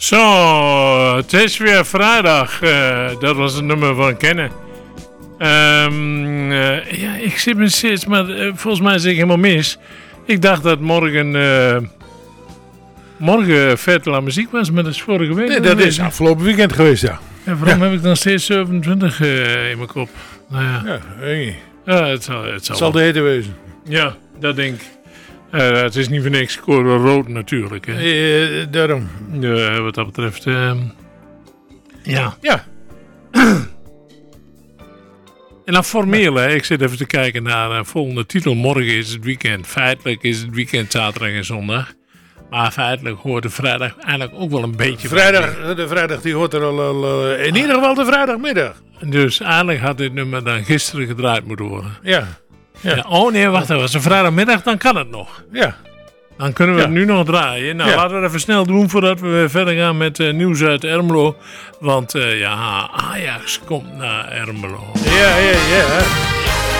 Zo, het is weer vrijdag. Dat was het nummer van Kennen. Ja, ik zit me steeds, maar volgens mij zeg ik helemaal mis. Ik dacht dat morgen Fête la Muziek was, maar dat is vorige week. Nee, dat is afgelopen weekend geweest, ja. En waarom heb ik dan steeds 27 in mijn kop? Nou ja. Ja, weet je. Ja, het zal de hete wezen. Ja, dat denk ik. Het is niet voor niks code rood natuurlijk. Hè. Daarom. Wat dat betreft. Ja. Ja. En dan formeel, hè. Ik zit even te kijken naar de volgende titel. Morgen is het weekend. Feitelijk is het weekend zaterdag en zondag. Maar feitelijk hoort de vrijdag eigenlijk ook wel een beetje de vrijdag die hoort er al in ieder geval de vrijdagmiddag. Dus eigenlijk had dit nummer dan gisteren gedraaid moeten worden. Ja. Ja. Oh nee, wacht even. Als het vrijdagmiddag, dan kan het nog. Ja. Dan kunnen we het nu nog draaien. Nou, laten we het even snel doen voordat we verder gaan met nieuws uit Ermelo. Want Ajax komt naar Ermelo. Ja.